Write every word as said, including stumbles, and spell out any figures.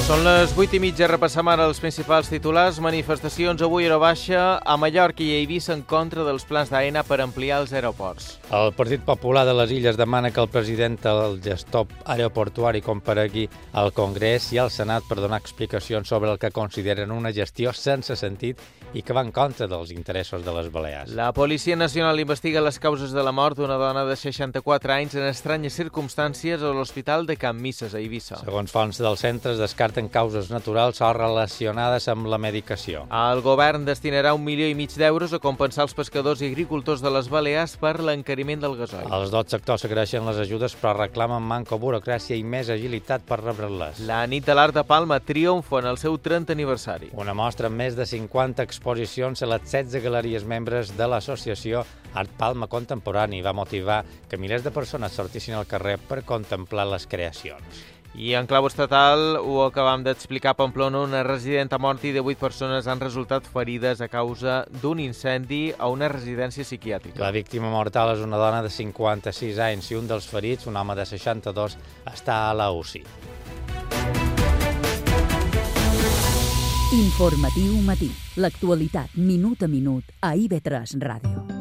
Són les vuit i mitja, repassem ara els principals titulars. Manifestacions avui a hora baixa a Mallorca i a Eivissa en contra dels plans d'Aena per ampliar els aeroports. El Partit Popular de les Illes demana que el president del gestor aeroportuari comparegui al Congrés i al Senat per donar explicacions sobre el que consideren una gestió sense sentit i que va en contra dels interessos de les Balears. La Policia Nacional investiga les causes de la mort d'una dona de seixanta-quatre anys en estranyes circumstàncies a l'Hospital de Can Misses, a Eivissa. Segons fonts del centre, es descarten causes naturals o relacionades amb la medicació. El govern destinarà un milió i mig d'euros a compensar els pescadors i agricultors de les Balears per l'encariment del gasoil. Els dos sectors agraeixen les ajudes però reclamen manco burocràcia i més agilitat per rebre-les. La nit de l'Art de Palma triomfa en el seu trentè aniversari. Una mostra amb més de cinquanta exposicions a les setze galeries membres de l'associació Art Palma Contemporani va motivar que milers de persones sortissin al carrer per contemplar les creacions. I en clau estatal, ho acabam d'explicar a Pamplona, una resident ha mort i divuit persones han resultat ferides a causa d'un incendi a una residència psiquiàtrica. La víctima mortal és una dona de cinquanta-sis anys i un dels ferits, un home de seixanta-dos, està a la U C I. Informatiu matí. L'actualitat minut a minut a I V tres Ràdio.